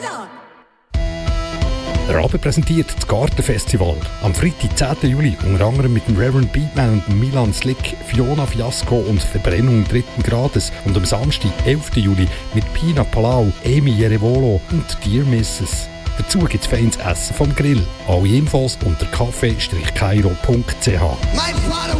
Der Abend präsentiert das Gartenfestival. Am Freitag, 10. Juli, unter anderem mit dem Reverend Beatman und Milan Slick, Fiona Fiasco und Verbrennung 3. Grades. Und am Samstag, 11. Juli, mit Pina Palau, Amy Jerevolo und Dear Mrs. Dazu gibt es feines Essen vom Grill. Alle Infos unter kaffee-kairo.ch.